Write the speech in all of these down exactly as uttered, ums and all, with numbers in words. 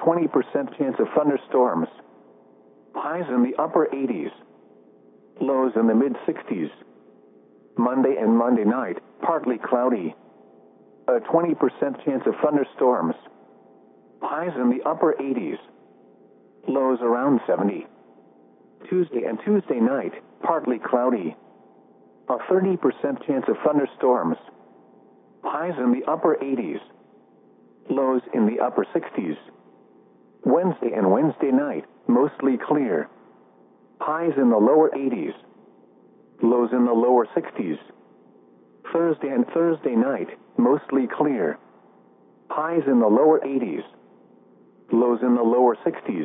twenty percent chance of thunderstorms. Highs in the upper eighties. Lows in the mid sixties. Monday and Monday night, partly cloudy. A twenty percent chance of thunderstorms. Highs in the upper eighties. Lows around seventy. Tuesday and Tuesday night, partly cloudy. A thirty percent chance of thunderstorms. Highs in the upper eighties. Lows in the upper sixties. Wednesday and Wednesday night, mostly clear. Highs in the lower eighties. Lows in the lower sixties. Thursday and Thursday night, mostly clear. Highs in the lower eighties. Lows in the lower sixties.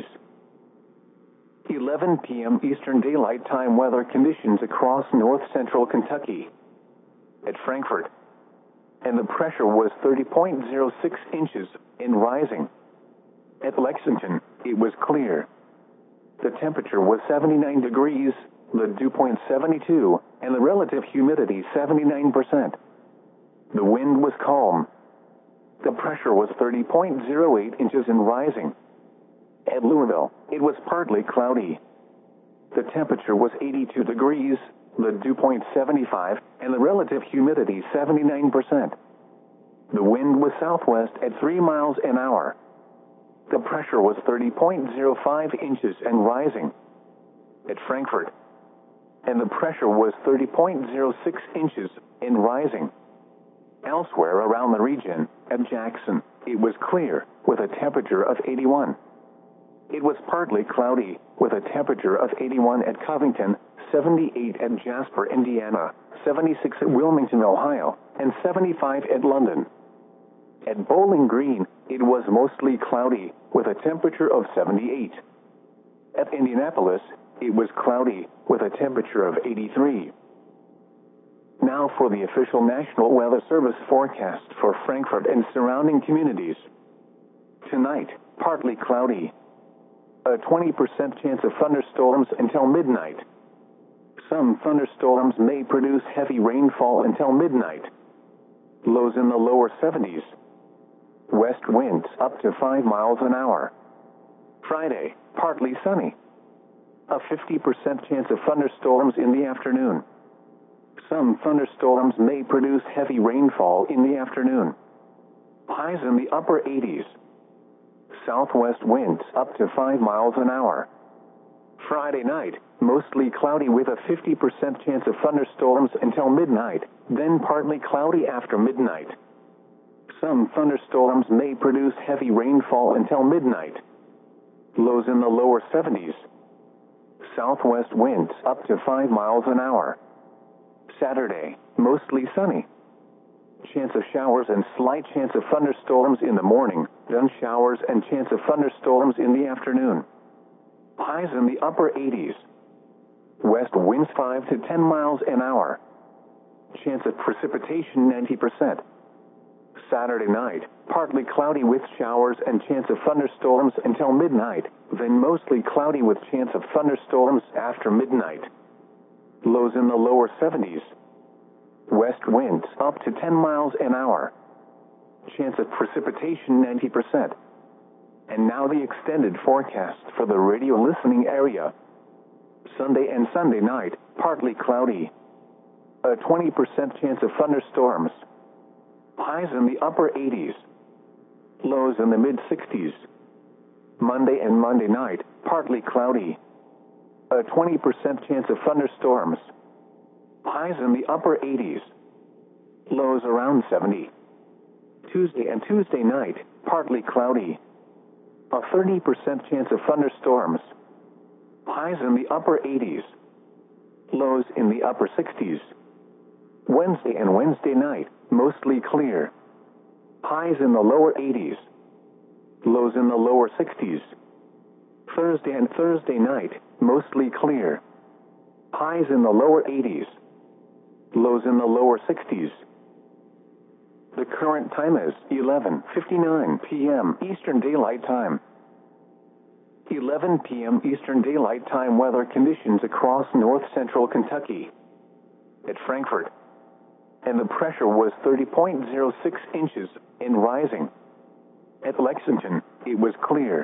eleven p m Eastern Daylight Time weather conditions across north central Kentucky. At Frankfort. And the pressure was thirty point zero six inches, and rising. At Lexington, it was clear. The temperature was seventy-nine degrees, the dew point seventy-two, and the relative humidity seventy-nine percent. The wind was calm. The pressure was thirty point zero eight inches and rising. At Louisville, it was partly cloudy. The temperature was eighty-two degrees, the dew point seventy-five, and the relative humidity seventy-nine percent. The wind was southwest at three miles an hour. The pressure was thirty point zero five inches and rising. At Frankfort. And the pressure was thirty point zero six inches and rising. Elsewhere around the region, at Jackson, it was clear, with a temperature of eighty-one. It was partly cloudy, with a temperature of eighty-one at Covington, seventy-eight at Jasper, Indiana, seventy-six at Wilmington, Ohio, and seventy-five at London. At Bowling Green, it was mostly cloudy, with a temperature of seventy-eight. At Indianapolis, it was cloudy, with a temperature of eighty-three. Now for the official National Weather Service forecast for Frankfort and surrounding communities. Tonight, partly cloudy. A twenty percent chance of thunderstorms until midnight. Some thunderstorms may produce heavy rainfall until midnight. Lows in the lower seventies. West winds up to five miles an hour. Friday, partly sunny. A fifty percent chance of thunderstorms in the afternoon. Some thunderstorms may produce heavy rainfall in the afternoon. Highs in the upper eighties. Southwest winds up to five miles an hour. Friday night, mostly cloudy with a fifty percent chance of thunderstorms until midnight, then partly cloudy after midnight. Some thunderstorms may produce heavy rainfall until midnight. Lows in the lower seventies. Southwest winds up to five miles an hour. Saturday, mostly sunny. Chance of showers and slight chance of thunderstorms in the morning, then showers and chance of thunderstorms in the afternoon. Highs in the upper eighties. West winds five to ten miles an hour. Chance of precipitation ninety percent. Saturday night, partly cloudy with showers and chance of thunderstorms until midnight, then mostly cloudy with chance of thunderstorms after midnight. Lows in the lower seventies. West winds up to ten miles an hour. Chance of precipitation ninety percent. And now the extended forecast for the radio listening area. Sunday and Sunday night, partly cloudy. A twenty percent chance of thunderstorms. Highs in the upper eighties. Lows in the mid sixties. Monday and Monday night, partly cloudy. A twenty percent chance of thunderstorms. Highs in the upper eighties. Lows around seventy. Tuesday and Tuesday night, partly cloudy. A thirty percent chance of thunderstorms. Highs in the upper eighties. Lows in the upper sixties. Wednesday and Wednesday night, mostly clear. Highs in the lower eighties. Lows in the lower sixties. Thursday and Thursday night, mostly clear. Highs in the lower eighties. Lows in the lower sixties. The current time is eleven fifty-nine p m Eastern Daylight Time. eleven p m Eastern Daylight Time weather conditions across north central Kentucky. At Frankfort. And the pressure was thirty point zero six inches and rising. At Lexington, it was clear.